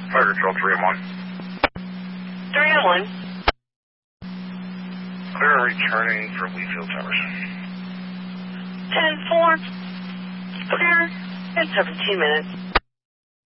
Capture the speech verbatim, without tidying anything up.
Fire control three and one. three and one. Clear and returning for Wheatfield Towers. ten four. Clear in seventeen minutes.